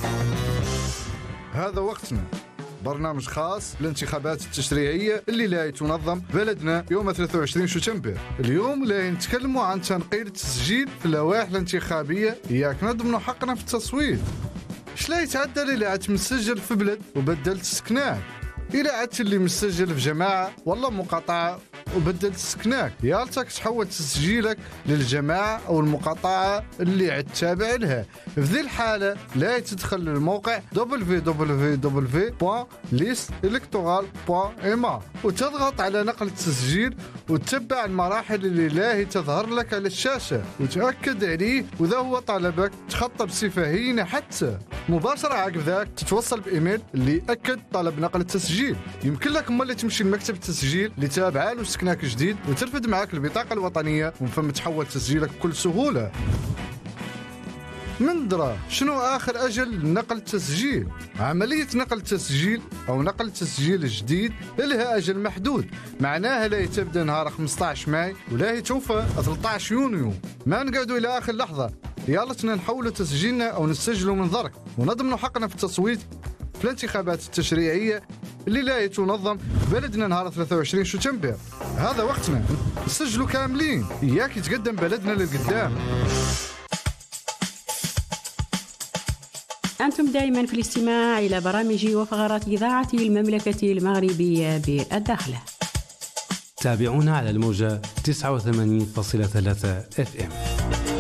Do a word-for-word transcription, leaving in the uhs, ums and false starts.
هذا وقتنا، برنامج خاص للانتخابات التشريعية اللي لا تنظم بلدنا يوم ثلاثة وعشرين شتنبر. اليوم لا نتكلموا عن تنقيل التسجيل في اللوائح الانتخابية، ياك نضمنوا حقنا في التصويت. شلا يتعدل إلا عدت مسجل في بلد وبدلت سكناك، إلا عدت اللي مسجل في جماعة والله مقاطعة وبدلت سكناك، يالتك تحول تسجيلك للجماعة أو المقاطعة اللي عد تابع لها. في ذي الحالة لا تدخل للموقع دبليو دبليو دبليو دوت ليست إلكتورال دوت إم إيه وتضغط على نقل التسجيل وتتبع المراحل اللي لا تظهر لك على الشاشة وتأكد عليه، وإذا هو طلبك تخطى بصفة هينة حتى مباشرة عقب ذاك تتوصل بإيميل اللي أكد طلب نقل التسجيل. يمكن لك مالي تمشي لمكتب التسجيل اللي تابعه له سكناك جديد وترفد معك البطاقة الوطنية ومن ثم تحول تسجيلك بكل سهولة. من درا شنو آخر أجل لنقل التسجيل؟ عملية نقل التسجيل أو نقل التسجيل الجديد لها أجل محدود، معناها لا تبدأ نهار خمسة عشر ماي ولا توفى ثلاثة عشر يونيو. ما نقعدوا إلى آخر لحظة، يالتنا نحولوا تسجيلنا أو نسجلوا من ضرك ونضمنوا حقنا في التصويت في الانتخابات التشريعية اللي لا تنظم بلدنا نهار ثلاثة وعشرين شتنبر. هذا وقتنا نسجلوا كاملين، إياك يتقدم بلدنا للقدام. أنتم دائما في الاستماع إلى برامج وفقرات إذاعة المملكة المغربية بالداخلة. تابعونا على الموجة تسعة وثمانين فاصلة ثلاثة إف إم.